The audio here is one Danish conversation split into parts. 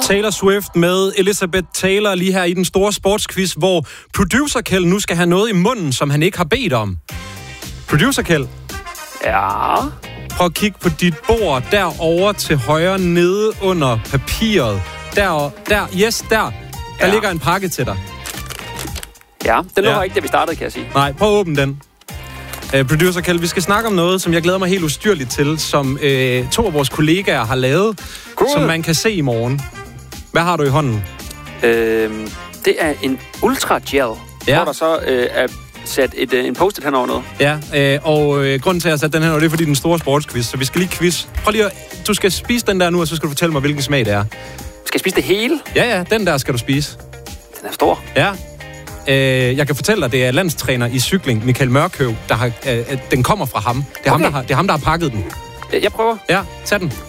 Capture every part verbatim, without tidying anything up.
Taylor Swift med Elizabeth Taylor lige her i den store sportsquiz, hvor producer Kjeld nu skal have noget i munden, som han ikke har bedt om. Producer Kjeld? Ja? Prøv at kigge på dit bord derovre til højre nede under papiret. Der, der, yes, der. Der ja. ligger en pakke til dig. Ja, den lå ja. ikke, da vi startede, kan jeg sige. Nej, prøv at åbne den. Uh, producer Kjeld, vi skal snakke om noget, som jeg glæder mig helt ustyrligt til, som uh, to af vores kollegaer har lavet, cool. som man kan se i morgen. Hvad har du i hånden? Øh, det er en Ultra Gel, ja. hvor der så øh, er sat et, øh, en post-it henover noget. Ja, øh, og øh, grunden til, at jeg satte den henover, det er fordi den store sportsquiz, så vi skal lige quiz. Prøv lige at, du skal spise den der nu, og så skal du fortælle mig, hvilken smag det er. Skal jeg spise det hele? Ja, ja, den der skal du spise. Den er stor. Ja. Øh, jeg kan fortælle dig, det er landstræner i cykling, Michael Mørkøv, der har, øh, den kommer fra ham. Det er, okay. ham, der har, det er ham, der har pakket den. Jeg prøver. Ja, tag den.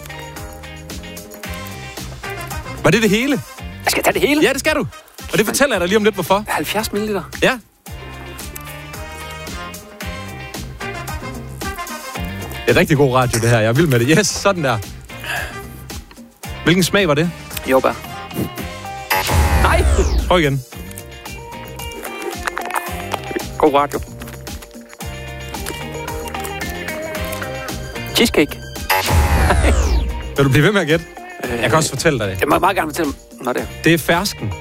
Var det det hele? Jeg skal tage det hele? Ja, det skal du. Og det fortæller jeg dig lige om lidt, hvorfor. halvfjerds milliliter? Ja. Det er rigtig god radio, det her. Jeg er vild med det. Yes, sådan der. Hvilken smag var det? Jordbær. Nej! Prøv igen. God radio. Cheesecake. Vil du blive ved med at gætte? Jeg kan også fortælle dig det. Jeg må meget gerne fortælle mig det. Det er fersken.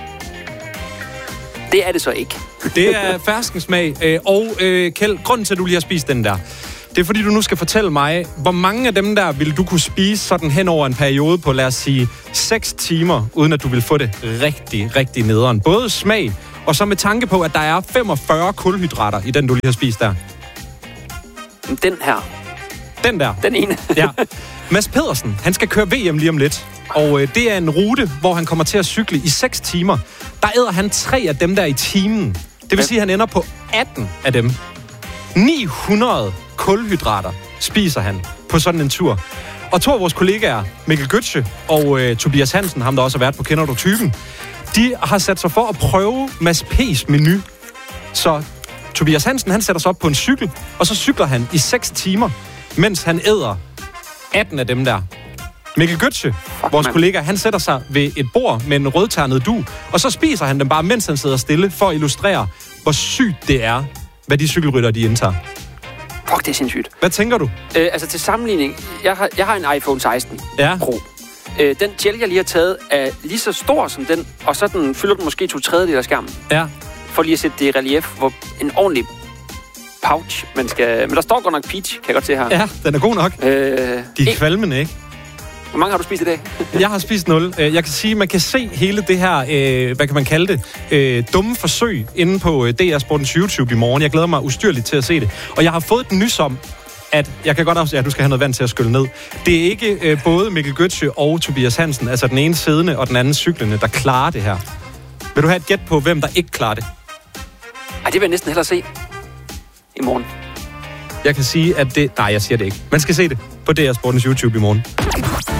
Det er det så ikke. Det er ferskensmag. Og øh, Kjeld, grunden til, at du lige har spist den der, det er fordi, du nu skal fortælle mig, hvor mange af dem der vil du kunne spise sådan hen over en periode på, lad os sige, seks timer, uden at du vil få det rigtig, rigtig nederen. Både smag, og så med tanke på, at der er femogfyrre kulhydrater i den, du lige har spist der. Den her. Den der? Den ene. Ja. Mads Pedersen, han skal køre V M lige om lidt. Og øh, det er en rute, hvor han kommer til at cykle i seks timer. Der æder han tre af dem der i timen. Det vil sige, at han ender på atten af dem. ni hundrede kulhydrater spiser han på sådan en tur. Og to af vores kollegaer, Mikkel Götze og øh, Tobias Hansen, ham der også har været på Kender du typen, de har sat sig for at prøve Mads P's menu. Så Tobias Hansen, han sætter sig op på en cykel, og så cykler han i seks timer, mens han æder atten af dem der. Mikkel Götze, vores man. kollega, han sætter sig ved et bord med en rødternet dug, og så spiser han dem bare, mens han sidder stille, for at illustrere, hvor sygt det er, hvad de cykelryttere, de indtager. Fuck, det er sindssygt. Hvad tænker du? Øh, altså til sammenligning, jeg har, jeg har en iPhone seksten ja. Pro. Øh, den gel, jeg lige har taget, er lige så stor som den, og så den fylder den måske to tredjedel af skærmen. Ja. For lige at sætte det i relief, hvor en ordentlig pouch, man skal... Men der står godt nok peach, kan jeg godt se her. Ja, den er god nok. Øh, De er kvalmende, ikke? Hvor mange har du spist i dag? Jeg har spist nul. Jeg kan sige, man kan se hele det her, øh, hvad kan man kalde det, øh, dumme forsøg inde på D R Sportens YouTube i morgen. Jeg glæder mig ustyrligt til at se det. Og jeg har fået et nys om, at jeg kan godt afsløre, at du skal have noget vand til at skylle ned. Det er ikke øh, både Mikkel Götze og Tobias Hansen, altså den ene siddende og den anden cyklende, der klarer det her. Vil du have et gæt på, hvem der ikke klarer det? Ej, det vil jeg næsten hellere se i morgen. Jeg kan sige, at det... Nej, jeg siger det ikke. Man skal se det på D R Sportens YouTube i morgen.